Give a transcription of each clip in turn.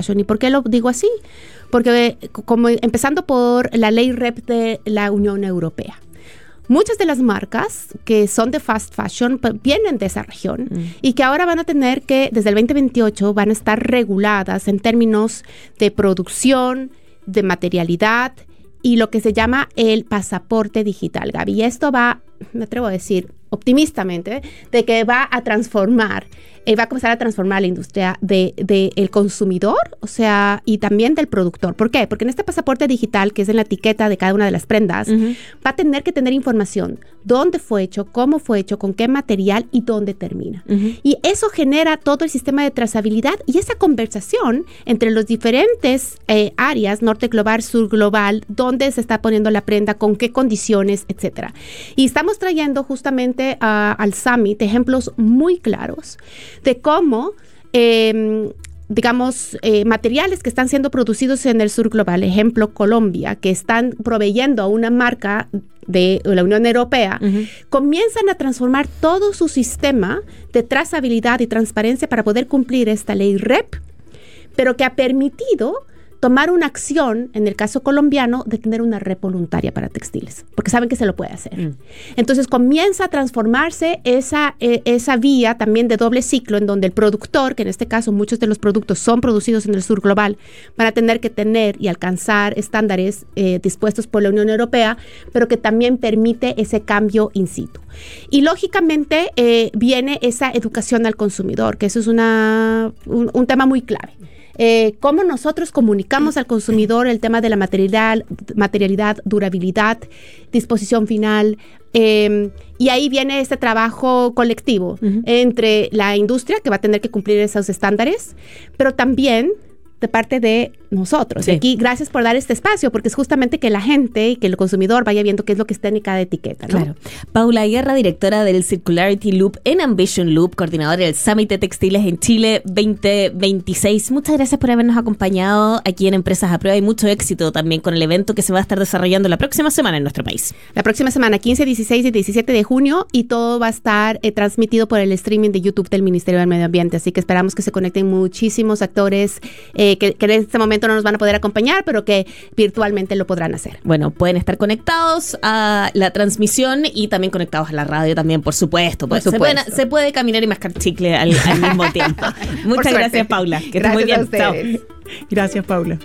fashion. ¿Y por qué lo digo así? Porque como empezando por la ley REP de la Unión Europea. Muchas de las marcas que son de fast fashion vienen de esa región y que ahora van a tener que, desde el 2028, van a estar reguladas en términos de producción, de materialidad y lo que se llama el pasaporte digital, Gaby. Y esto va, me atrevo a decir optimistamente, de que va a transformar, va a comenzar a transformar la industria del consumidor, o sea, y también del productor. ¿Por qué? Porque en este pasaporte digital, que es en la etiqueta de cada una de las prendas, va a tener que tener información, dónde fue hecho, cómo fue hecho, con qué material y dónde termina. Y eso genera todo el sistema de trazabilidad y esa conversación entre los diferentes áreas, norte global, sur global, dónde se está poniendo la prenda, con qué condiciones, etcétera. Y estamos trayendo justamente al Summit ejemplos muy claros de cómo, materiales que están siendo producidos en el sur global, ejemplo Colombia, que están proveyendo a una marca de la Unión Europea, comienzan a transformar todo su sistema de trazabilidad y transparencia para poder cumplir esta ley REP, pero que ha permitido tomar una acción, en el caso colombiano, de tener una red voluntaria para textiles, porque saben que se lo puede hacer. Entonces comienza a transformarse esa vía también de doble ciclo, en donde el productor, que en este caso muchos de los productos son producidos en el sur global, van a tener que tener y alcanzar estándares dispuestos por la Unión Europea, pero que también permite ese cambio in situ. Y lógicamente viene esa educación al consumidor, que eso es un tema muy clave. Cómo nosotros comunicamos al consumidor el tema de la materialidad, durabilidad, disposición final, y ahí viene este trabajo colectivo entre la industria, que va a tener que cumplir esos estándares, pero también de parte de nosotros. Sí. Y aquí, gracias por dar este espacio, porque es justamente que la gente y que el consumidor vaya viendo qué es lo que está en cada etiqueta, ¿no? Claro. Paula Guerra, directora del Circularity Loop en Ambition Loop, coordinadora del Summit de Textiles en Chile 2026. Muchas gracias por habernos acompañado aquí en Empresas a Prueba y mucho éxito también con el evento que se va a estar desarrollando la próxima semana en nuestro país. La próxima semana, 15, 16 y 17 de junio, y todo va a estar transmitido por el streaming de YouTube del Ministerio del Medio Ambiente, así que esperamos que se conecten muchísimos actores que en este momento no nos van a poder acompañar, pero que virtualmente lo podrán hacer. Bueno, pueden estar conectados a la transmisión y también conectados a la radio también, por supuesto. Se puede caminar y mascar chicle al mismo tiempo. Muchas gracias, Paula. Que estés muy bien. Chao. Gracias, Paula.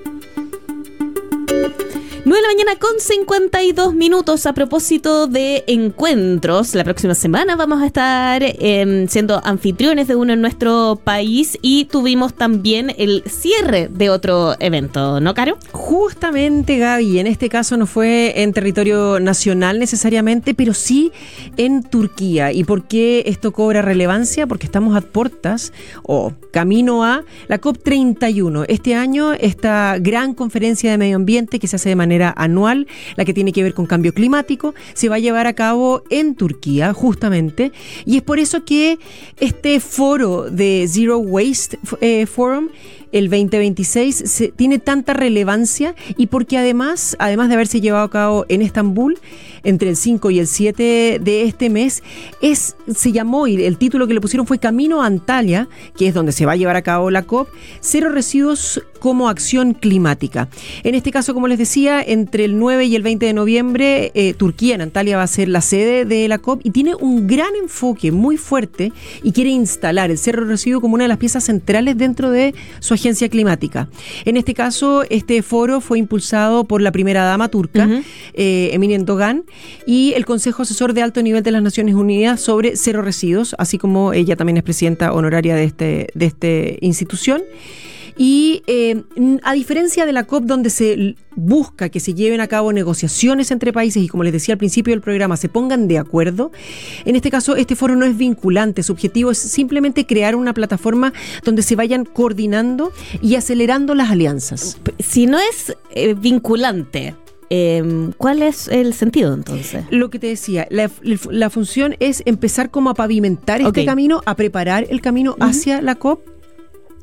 9 de la mañana con 52 minutos. A propósito de encuentros, la próxima semana vamos a estar siendo anfitriones de uno en nuestro país y tuvimos también el cierre de otro evento, ¿no, Caro? Justamente, Gaby, en este caso no fue en territorio nacional necesariamente, pero sí en Turquía. ¿Y por qué esto cobra relevancia? Porque estamos a puertas o camino a la COP31. Este año, esta gran conferencia de medio ambiente que se hace de manera anual, la que tiene que ver con cambio climático, se va a llevar a cabo en Turquía, justamente, y es por eso que este foro de Zero Waste Forum, el 2026, tiene tanta relevancia, y porque además de haberse llevado a cabo en Estambul entre el 5 y el 7 de este mes, se llamó, y el título que le pusieron fue Camino a Antalya, que es donde se va a llevar a cabo la COP, Cero Residuos como Acción Climática. En este caso, como les decía, entre el 9 y el 20 de noviembre, Turquía, en Antalya, va a ser la sede de la COP y tiene un gran enfoque muy fuerte y quiere instalar el cero residuo como una de las piezas centrales dentro de su agencia climática. En este caso, este foro fue impulsado por la primera dama turca, Emine Erdogan, y el Consejo Asesor de Alto Nivel de las Naciones Unidas sobre Cero Residuos, así como ella también es presidenta honoraria de esta institución. Y a diferencia de la COP, donde se busca que se lleven a cabo negociaciones entre países y, como les decía al principio del programa, se pongan de acuerdo, en este caso este foro no es vinculante. Su objetivo es simplemente crear una plataforma donde se vayan coordinando y acelerando las alianzas. Si no es vinculante, ¿cuál es el sentido entonces? Lo que te decía, la función es empezar como a pavimentar este camino, a preparar el camino hacia la COP,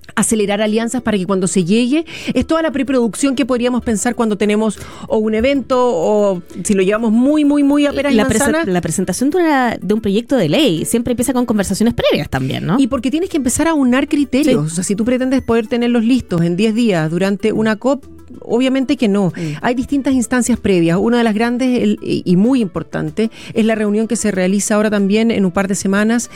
acelerar alianzas para que cuando se llegue, es toda la preproducción que podríamos pensar cuando tenemos o un evento o si lo llevamos muy a peras y manzanas. La presentación de un proyecto de ley siempre empieza con conversaciones previas también, ¿no? Y porque tienes que empezar a aunar criterios. Sí. O sea, si tú pretendes poder tenerlos listos en 10 días durante una COP, obviamente que no. Hay distintas instancias previas. Una de las grandes y muy importante es la reunión que se realiza ahora también en un par de semanas